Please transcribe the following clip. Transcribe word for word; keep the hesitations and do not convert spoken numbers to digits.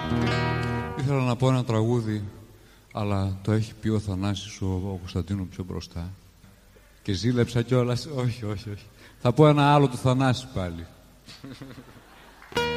Ήθελα να πω ένα τραγούδι, αλλά το έχει πει ο Θανάσης, ο, ο Κωνσταντίνου πιο μπροστά. Και ζήλεψα κιόλας. Όχι, όχι, όχι. Θα πω ένα άλλο του Θανάση πάλι.